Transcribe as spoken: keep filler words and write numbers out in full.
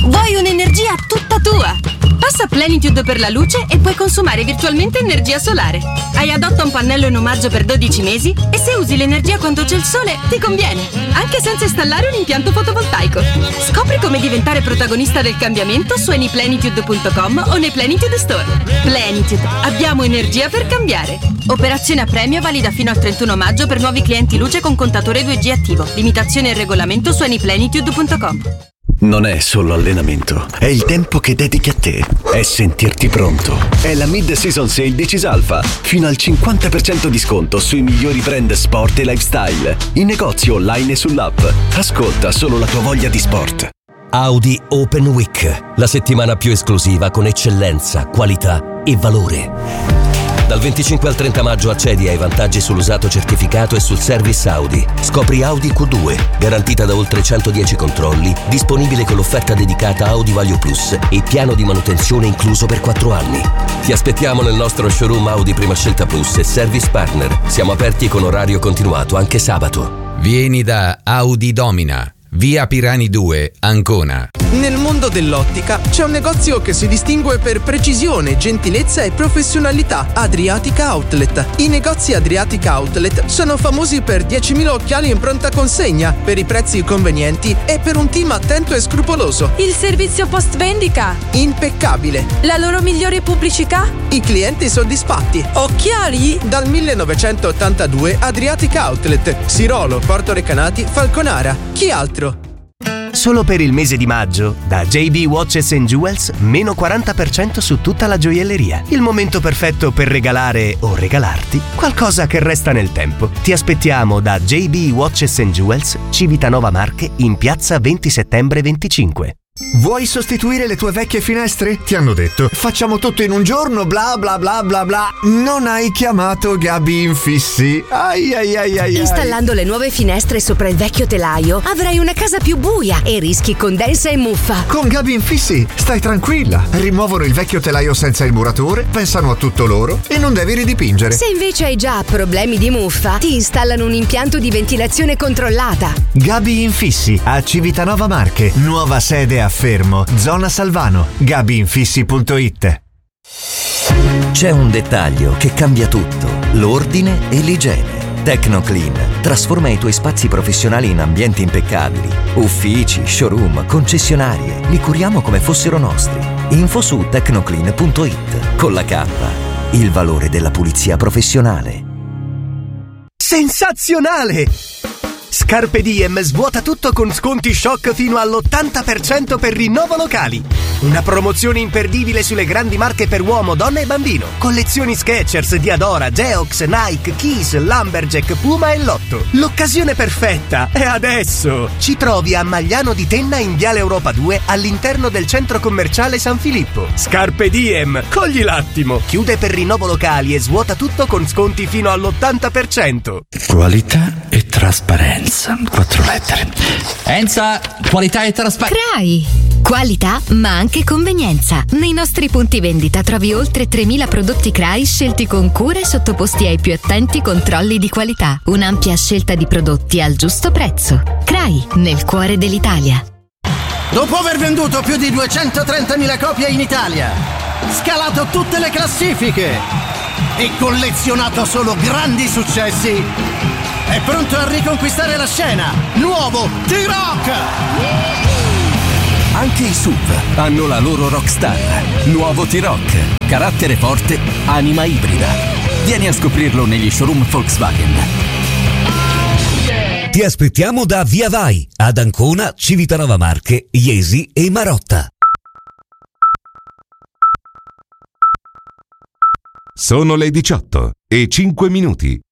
Vuoi un'energia tutta tua? Passa Plenitude per la luce e puoi consumare virtualmente energia solare. Hai adotta un pannello in omaggio per dodici mesi e se usi l'energia quando c'è il sole ti conviene, anche senza installare un impianto fotovoltaico. Scopri come diventare protagonista del cambiamento su anyplenitude punto com o nei Plenitude Store. Plenitude, abbiamo energia per cambiare. Operazione a premio valida fino al trentuno maggio per nuovi clienti luce con contatore due G attivo. Limitazione e regolamento su anyplenitude punto com. Non è solo allenamento, è il tempo che dedichi a te, è sentirti pronto. È la Mid-Season Sale di Cisalfa, fino al cinquanta per cento di sconto sui migliori brand sport e lifestyle, in negozio online e sull'app. Ascolta solo la tua voglia di sport. Audi Open Week, la settimana più esclusiva con eccellenza, qualità e valore. Dal venticinque al trenta maggio accedi ai vantaggi sull'usato certificato e sul service Audi. Scopri Audi Q due, garantita da oltre centodieci controlli, disponibile con l'offerta dedicata Audi Value Plus e piano di manutenzione incluso per quattro anni. Ti aspettiamo nel nostro showroom Audi Prima Scelta Plus e Service Partner. Siamo aperti con orario continuato anche sabato. Vieni da Audi Domina, via Pirani due, Ancona. Nel mondo dell'ottica c'è un negozio che si distingue per precisione, gentilezza e professionalità: Adriatica Outlet. I negozi Adriatica Outlet sono famosi per diecimila occhiali in pronta consegna, per i prezzi convenienti e per un team attento e scrupoloso. Il servizio post vendita impeccabile. La loro migliore pubblicità? I clienti soddisfatti. Occhiali? Dal millenovecentottantadue Adriatica Outlet, Sirolo, Porto Recanati, Falconara. Chi altro? Solo per il mese di maggio, da J B Watches and Jewels, meno quaranta per cento su tutta la gioielleria. Il momento perfetto per regalare o regalarti qualcosa che resta nel tempo. Ti aspettiamo da J B Watches and Jewels, Civitanova Marche, in piazza venti settembre venticinque. Vuoi sostituire le tue vecchie finestre? Ti hanno detto facciamo tutto in un giorno, bla bla bla bla bla. Non hai chiamato Gabi Infissi. Ai ai ai ai. Installando le nuove finestre sopra il vecchio telaio avrai una casa più buia e rischi condensa e muffa. Con Gabi Infissi stai tranquilla. Rimuovono il vecchio telaio senza il muratore, pensano a tutto loro e non devi ridipingere. Se invece hai già problemi di muffa, ti installano un impianto di ventilazione controllata. Gabi Infissi a Civitanova Marche, nuova sede a Fermo, zona Salvano. gabi infissi punto it. C'è un dettaglio che cambia tutto: l'ordine e l'igiene. TecnoClean trasforma i tuoi spazi professionali in ambienti impeccabili. Uffici, showroom, concessionarie, li curiamo come fossero nostri. Info su tecnoclean punto it. Con la K, il valore della pulizia professionale. Sensazionale! Scarpe Diem svuota tutto con sconti shock fino all'ottanta per cento per rinnovo locali. Una promozione imperdibile sulle grandi marche per uomo, donna e bambino. Collezioni Skechers, Diadora, Geox, Nike, Kiss, Lumberjack, Puma e Lotto. L'occasione perfetta è adesso! Ci trovi a Magliano di Tenna in Viale Europa due all'interno del centro commerciale San Filippo. Scarpe Diem, cogli l'attimo! Chiude per rinnovo locali e svuota tutto con sconti fino all'ottanta per cento. Qualità e trasparenza. Quattro lettere. Enza, qualità e trasparenza. CRAI. Qualità ma anche convenienza. Nei nostri punti vendita trovi oltre tremila prodotti CRAI scelti con cura e sottoposti ai più attenti controlli di qualità. Un'ampia scelta di prodotti al giusto prezzo. CRAI, nel cuore dell'Italia. Dopo aver venduto più di duecentotrentamila copie in Italia, scalato tutte le classifiche e collezionato solo grandi successi, è pronto a riconquistare la scena. Nuovo T-Rock! Anche i S U V hanno la loro rockstar. Nuovo T-Rock. Carattere forte, anima ibrida. Vieni a scoprirlo negli showroom Volkswagen. Ti aspettiamo da Via Vai, ad Ancona, Civitanova Marche, Iesi e Marotta. Sono le diciotto e cinque minuti.